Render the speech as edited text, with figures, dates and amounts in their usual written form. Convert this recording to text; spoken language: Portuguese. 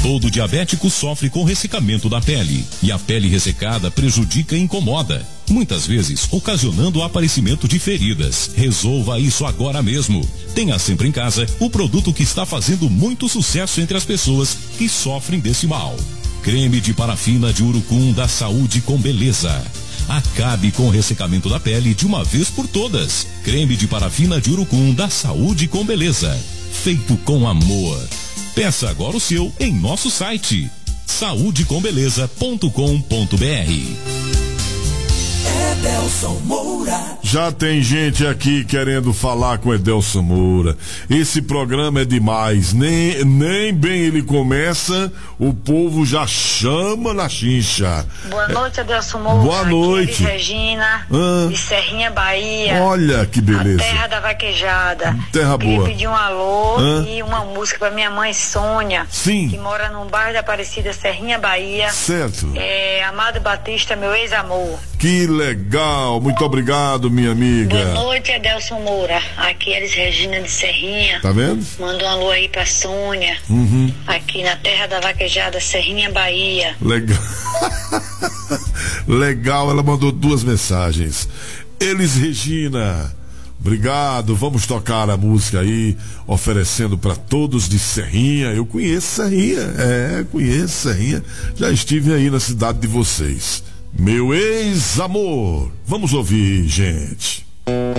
Todo diabético sofre com ressecamento da pele, e a pele ressecada prejudica e incomoda, muitas vezes ocasionando o aparecimento de feridas. Resolva isso agora mesmo. Tenha sempre em casa o produto que está fazendo muito sucesso entre as pessoas que sofrem desse mal. Creme de parafina de urucum da Saúde com Beleza. Acabe com o ressecamento da pele de uma vez por todas. Creme de parafina de urucum da Saúde com Beleza. Feito com amor. Peça agora o seu em nosso site saudecombeleza.com.br. Edelson Moura. Já tem gente aqui querendo falar com Edelson Moura. Esse programa é demais. Nem bem ele começa, o povo já chama na chincha. Boa noite, Edelson Moura. Boa noite. Aqui é Regina, de Serrinha, Bahia. Olha que beleza. A terra da vaquejada. Terra boa. Queria pedir um alô e uma música pra minha mãe Sônia. Sim. Que mora num bairro da Aparecida, Serrinha, Bahia. Certo. Amado Batista, meu ex-amor. Que legal, muito obrigado, minha amiga. Boa noite, Edelson Moura. Aqui é Elis Regina de Serrinha. Tá vendo? Manda um alô aí pra Sônia. Aqui na terra da vaquejada, Serrinha, Bahia. Legal. Legal, ela mandou 2 mensagens. Elis Regina, obrigado, vamos tocar a música aí, oferecendo para todos de Serrinha. Eu conheço Serrinha, conheço Serrinha. Já estive aí na cidade de vocês. Meu ex-amor. Vamos ouvir, gente.